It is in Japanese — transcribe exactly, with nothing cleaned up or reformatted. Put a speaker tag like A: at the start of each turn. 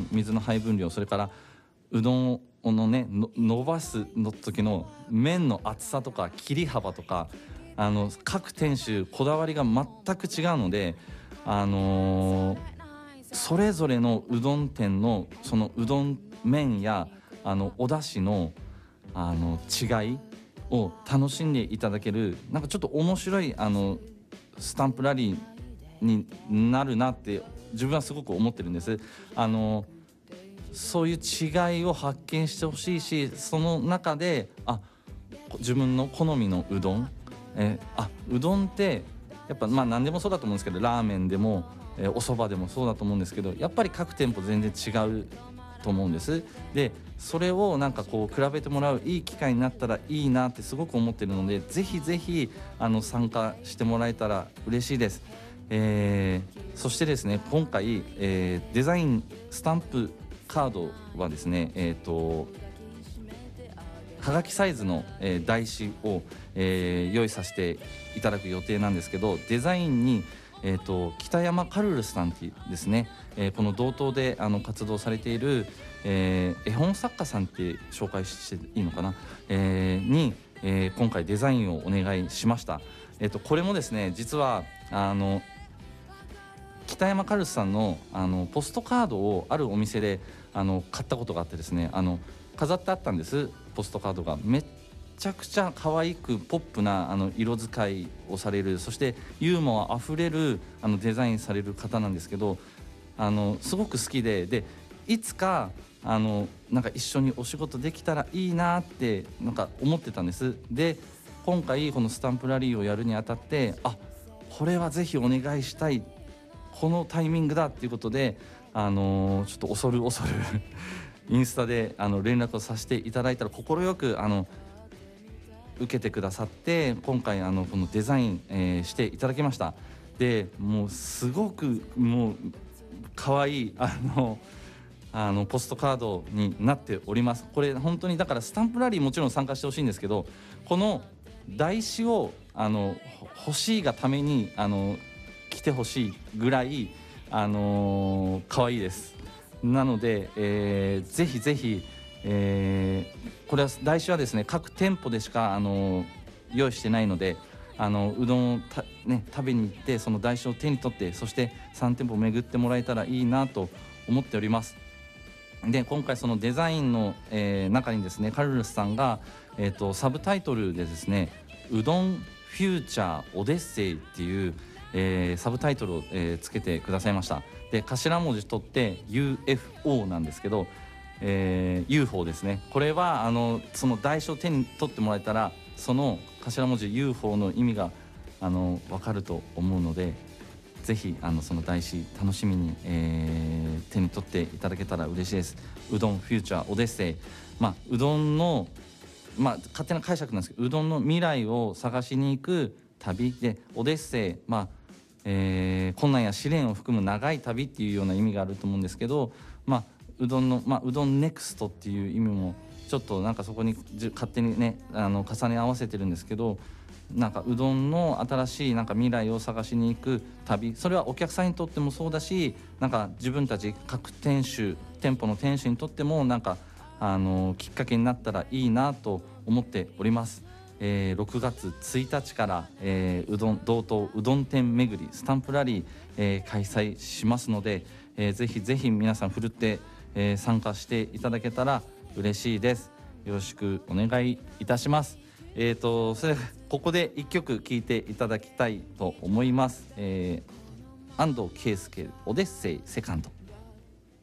A: 水の配分量、それからうどんのねの伸ばすの時の麺の厚さとか切り幅とか、あの各店主こだわりが全く違うので、あのー、それぞれのうどん店のそのうどん麺やあのお出汁のあの違いを楽しんでいただける、なんかちょっと面白いあのスタンプラリーになるなって自分はすごく思ってるんです。あのそういう違いを発見してほしいし、その中であ自分の好みのうどん、えあうどんってやっぱまあ何でもそうだと思うんですけど、ラーメンでも、えお蕎麦でもそうだと思うんですけど、やっぱり各店舗全然違うと思うんです。でそれをなんかこう比べてもらういい機会になったらいいなってすごく思ってるので、ぜひぜひあの参加してもらえたら嬉しいです。えー、そしてですね、今回、えー、デザインスタンプカードはですね、えーとはがきサイズの、えー、台紙を、えー、用意させていただく予定なんですけど、デザインに、えー、と北山カルルスさんっていうですね、えー、この道東であの活動されている、えー、絵本作家さんって紹介していいのかな、えー、に、えー、今回デザインをお願いしました。えー、とこれもですね、実はあの北山カルルスさんのあのポストカードをあるお店であの買ったことがあってですね、あの飾ってあったんです。ポストカードがめっちゃくちゃ可愛くポップなあの色使いをされる、そしてユーモアあふれるあのデザインされる方なんですけど、あのすごく好きで、でいつかあのなんか一緒にお仕事できたらいいなってなんか思ってたんです。で今回このスタンプラリーをやるにあたって、あこれはぜひお願いしたい、このタイミングだっていうことで、あのー、ちょっと恐る恐るインスタであの連絡をさせていただいたら、快くあの受けてくださって、今回あのこのデザイン、えー、していただきました。でもうすごくもう可愛いあのあのポストカードになっております。これ本当にだからスタンプラリーもちろん参加してほしいんですけど、この台紙をあの欲しいがためにあの来てほしいぐらいあのー、可愛いです。なので、えー、ぜひぜひ、えー、これは台紙はですね各店舗でしか、あのー、用意してないので、あのうどんをた、ね、食べに行ってその台紙を手に取って、そしてさん店舗巡ってもらえたらいいなと思っております。で今回そのデザインの、えー、中にですねカルロスさんが、えーと、サブタイトルでですねうどんフューチャーオデッセイっていう、えー、サブタイトルを、えー、つけてくださいました。で頭文字取って ユーエフオー なんですけど、えー、ユーフォー ですね。これはあのその台紙を手に取ってもらえたら、その頭文字 ユーフォー の意味があの分かると思うので、ぜひあのその台紙楽しみに、えー、手に取っていただけたら嬉しいです。うどんフューチャーオデッセイ、まあ、うどんの、まあ、勝手な解釈なんですけど、うどんの未来を探しに行く旅で、オデッセイ、まあえー、困難や試練を含む長い旅っていうような意味があると思うんですけど、まあ、うどんの、まあ、うどんネクストっていう意味もちょっとなんかそこに勝手にねあの重ね合わせてるんですけど、なんかうどんの新しいなんか未来を探しに行く旅、それはお客さんにとってもそうだし、なんか自分たち各店主店舗の店主にとってもなんかあのきっかけになったらいいなと思っております。えー、ろくがつついたちから、えー、うどん道東うどん店巡りスタンプラリー、えー、開催しますので、えー、ぜひぜひ皆さんふるって、えー、参加していただけたら嬉しいです。よろしくお願いいたします。えーとそれここでいっきょく聴いていただきたいと思います。えー、安藤圭介オデッセイセカンド。